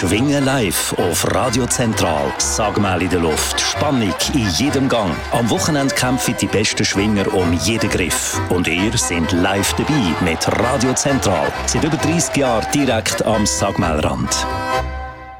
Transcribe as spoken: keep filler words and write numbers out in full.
Schwingen live auf Radio Zentral. Sagmal in der Luft, Spannung in jedem Gang. Am Wochenende kämpfen die besten Schwinger um jeden Griff. Und ihr seid live dabei mit Radio Zentral. Seit über dreissig Jahren direkt am Sagmalrand.